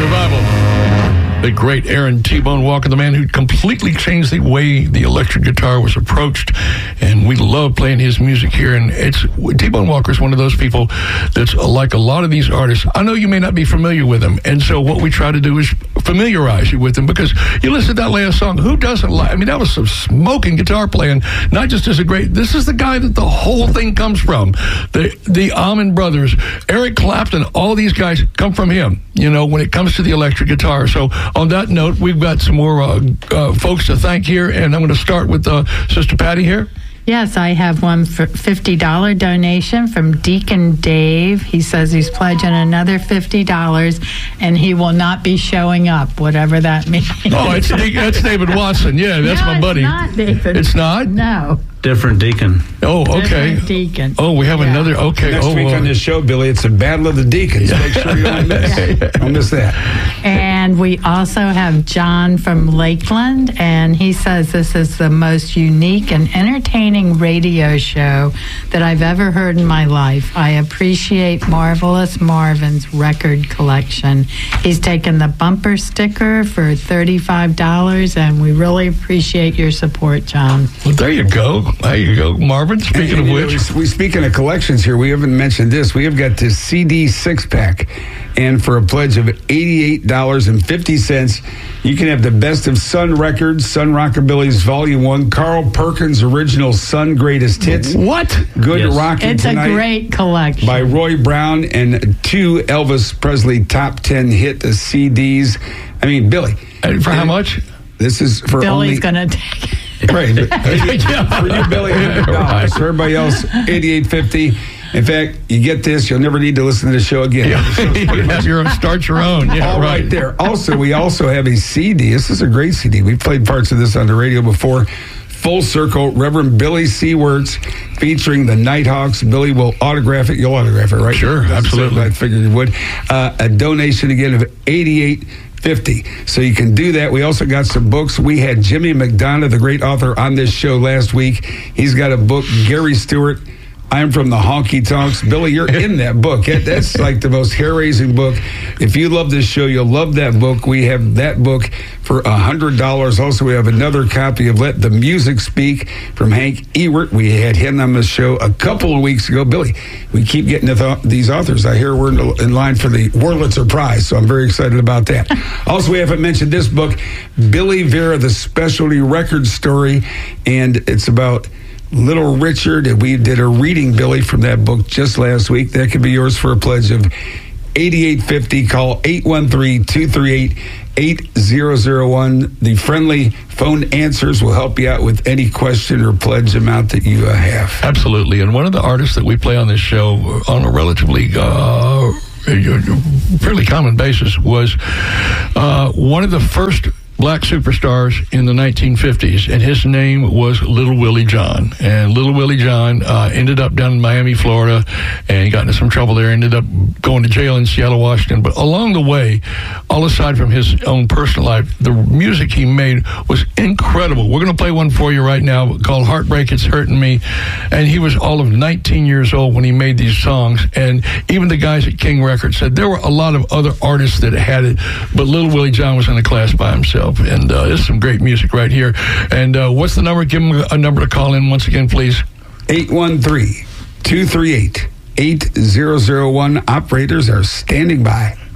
Revival. The great Aaron T-Bone Walker, the man who completely changed the way the electric guitar was approached, and we love playing his music here. And T-Bone Walker is one of those people that's like a lot of these artists. I know you may not be familiar with him, and so what we try to do is familiarize you with him, because you listen to that last song. Who doesn't like? I mean, that was some smoking guitar playing. Not just as a great. This is the guy that the whole thing comes from. The Allman Brothers, Eric Clapton, all these guys come from him. You know, when it comes to the electric guitar. So on that note, we've got some more folks to thank here, and I'm going to start with Sister Patty here. Yes, I have one for $50 donation from Deacon Dave. He says he's pledging another $50, and he will not be showing up, whatever that means. Oh, that's David Watson. Yeah, that's my buddy. It's not, David. It's not? No. Different deacon. Oh, okay. Different deacon. Oh, we have another. Okay. Next week on this show, Billy, it's a battle of the deacons. Make sure you don't miss that. And we also have John from Lakeland, and he says this is the most unique and entertaining radio show that I've ever heard in my life. I appreciate Marvelous Marvin's record collection. He's taken the bumper sticker for $35, and we really appreciate your support, John. Well, there you go. There you go, Marvin. Speaking of which, speaking of collections here, we haven't mentioned this. We have got this CD 6-pack, and for a pledge of $88.50, you can have the best of Sun Records, Sun Rockabilly's Volume 1, Carl Perkins' original Sun Greatest Hits. What? Good Rockin' Tonight. It's a great collection. By Roy Brown, and 2 Elvis Presley top 10 hit CDs. I mean, Billy. For how much? This is for Billy's going to take it. Right. For you, Billy, $100. Right. For everybody else, $88.50. In fact, you get this, you'll never need to listen to the show again. You have your own, start your own. Yeah, all right there. Also, we also have a CD. This is a great CD. We've played parts of this on the radio before. Full Circle, Reverend Billy C. Wirtz, featuring the Nighthawks. Billy will autograph it. You'll autograph it, right? Sure, absolutely. I figured you would. A donation again of $88.50. So you can do that. We also got some books. We had Jimmy McDonough, the great author, on this show last week. He's got a book. Gary Stewart, I'm from the Honky Tonks. Billy, you're in that book. That's like the most hair-raising book. If you love this show, you'll love that book. We have that book for $100. Also, we have another copy of Let the Music Speak from Hank Ewert. We had him on the show a couple of weeks ago. Billy, we keep getting these authors. I hear we're in line for the Wurlitzer Prize, so I'm very excited about that. Also, we haven't mentioned this book, Billy Vera, The Specialty Record Story, and it's about Little Richard, and we did a reading, Billy, from that book just last week. That could be yours for a pledge of $88.50. Call 813-238-8001. The friendly phone answers will help you out with any question or pledge amount that you have. Absolutely. And one of the artists that we play on this show on a relatively fairly common basis was one of the first black superstars in the 1950s, and his name was Little Willie John. And Little Willie John ended up down in Miami, Florida, and he got into some trouble there, ended up going to jail in Seattle, Washington. But along the way, all aside from his own personal life, the music he made was incredible. We're going to play one for you right now called Heartbreak, It's Hurting Me. And he was all of 19 years old when he made these songs. And even the guys at King Records said there were a lot of other artists that had it, but Little Willie John was in a class by himself. And there's some great music right here. And what's the number? Give them a number to call in once again, please. 813-238-8001. Operators are standing by.